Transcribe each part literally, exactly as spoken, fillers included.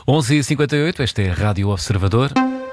onze e cinquenta e oito, esta é a Rádio Observador.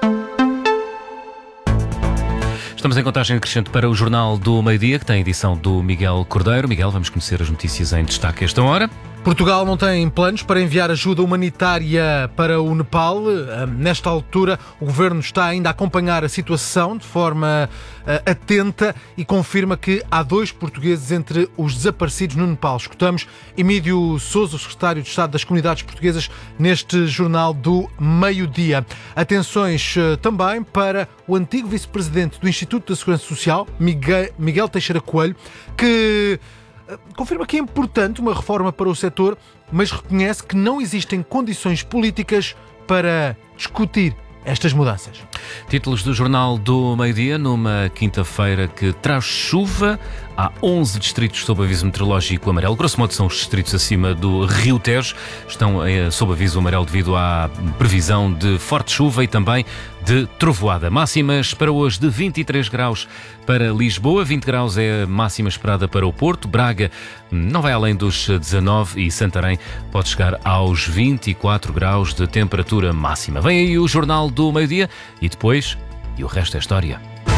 Estamos em contagem crescente para o Jornal do Meio-Dia, que tem edição do Miguel Cordeiro. Miguel, vamos conhecer as notícias em destaque a esta hora. Portugal não tem planos para enviar ajuda humanitária para o Nepal. Nesta altura, o Governo está ainda a acompanhar a situação de forma uh, atenta e confirma que há dois portugueses entre os desaparecidos no Nepal. Escutamos Emílio Sousa, o Secretário de Estado das Comunidades Portuguesas, neste Jornal do Meio-Dia. Atenções uh, também para o antigo Vice-Presidente do Instituto da Segurança Social, Miguel, Miguel Teixeira Coelho, que confirma que é importante uma reforma para o setor, mas reconhece que não existem condições políticas para discutir estas mudanças. Títulos do Jornal do Meio-Dia, numa quinta-feira que traz chuva. Há onze distritos sob aviso meteorológico amarelo. Grosso modo são os distritos acima do Rio Tejo. Estão eh, sob aviso amarelo devido à previsão de forte chuva e também de trovoada. Máximas para hoje de vinte e três graus para Lisboa, vinte graus é a máxima esperada para o Porto. Braga não vai além dos dezanove e Santarém pode chegar aos vinte e quatro graus de temperatura máxima. Vem aí o Jornal do Meio-Dia e depois, e o resto é história.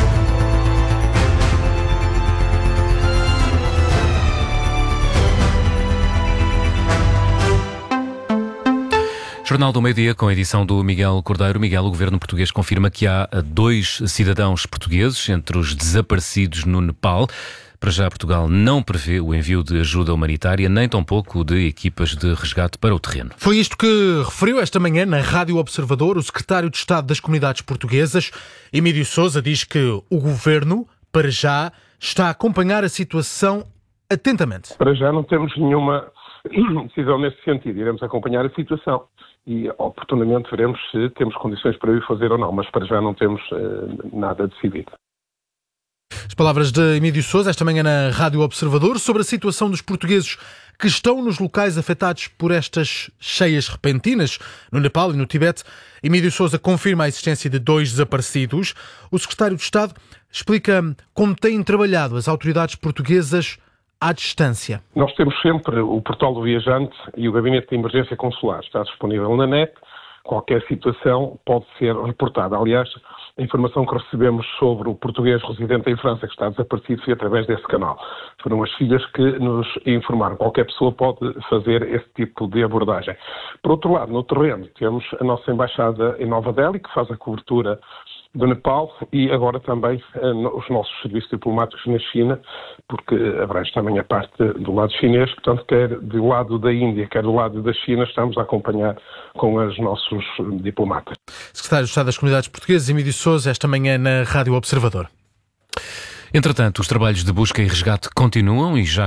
Jornal do Meio-Dia com a edição do Miguel Cordeiro. Miguel, o governo português confirma que há dois cidadãos portugueses entre os desaparecidos no Nepal. Para já, Portugal não prevê o envio de ajuda humanitária, nem tampouco de equipas de resgate para o terreno. Foi isto que referiu esta manhã na Rádio Observador o Secretário de Estado das Comunidades Portuguesas. Emílio Sousa diz que o governo, para já, está a acompanhar a situação atentamente. Para já não temos nenhuma decisão nesse sentido. Iremos acompanhar a situação e oportunamente veremos se temos condições para o fazer ou não, mas para já não temos uh, nada decidido. As palavras de Emílio Sousa esta manhã na Rádio Observador sobre a situação dos portugueses que estão nos locais afetados por estas cheias repentinas no Nepal e no Tibete. Emílio Sousa confirma a existência de dois desaparecidos. O secretário de Estado explica como têm trabalhado as autoridades portuguesas à distância. Nós temos sempre o portal do viajante e o gabinete de emergência consular. Está disponível na net. Qualquer situação pode ser reportada. Aliás, a informação que recebemos sobre o português residente em França que está desaparecido foi através desse canal. Foram as filhas que nos informaram. Qualquer pessoa pode fazer esse tipo de abordagem. Por outro lado, no terreno, temos a nossa embaixada em Nova Delhi, que faz a cobertura do Nepal, e agora também uh, os nossos serviços diplomáticos na China, porque abrange também a parte do lado chinês, portanto, quer do lado da Índia, quer do lado da China, estamos a acompanhar com os nossos diplomatas. Secretário de Estado das Comunidades Portuguesas, Emílio Sousa, esta manhã na Rádio Observador. Entretanto, os trabalhos de busca e resgate continuam e já